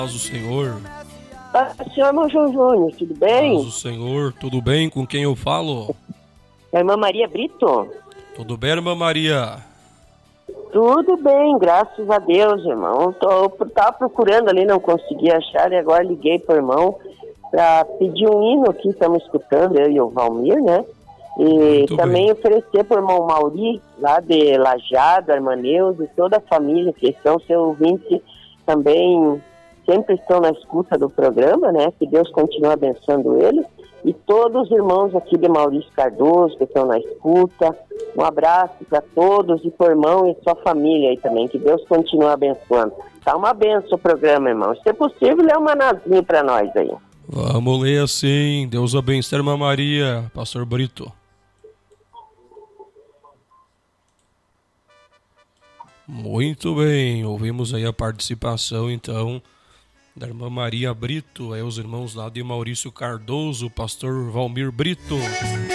Paz do Senhor. Senhor irmão João Júnior, tudo bem? Paz do Senhor, tudo bem? Com quem eu falo? É a irmã Maria Brito? Tudo bem, irmã Maria? Tudo bem, graças a Deus, irmão. Tava procurando ali, não consegui achar, e agora liguei pro irmão para pedir um hino aqui, estamos escutando, eu e o Valmir, né? E Muito também bem. oferecer pro irmão Mauri, lá de Lajado, a irmã Neuza e toda a família, que são seus ouvintes também, sempre estão na escuta do programa, né? Que Deus continue abençoando eles. E todos os irmãos aqui de Maurício Cardoso, que estão na escuta. Um abraço para todos e pro irmão e sua família aí também. Que Deus continue abençoando. Tá uma benção o programa, irmão. Se é possível, lê um manazinho para nós aí. Vamos ler assim. Deus abençoe, irmã Maria. Pastor Brito. Muito bem. Ouvimos aí a participação, então, da irmã Maria Brito. Aí os irmãos lá de Maurício Cardoso, pastor Valmir Brito.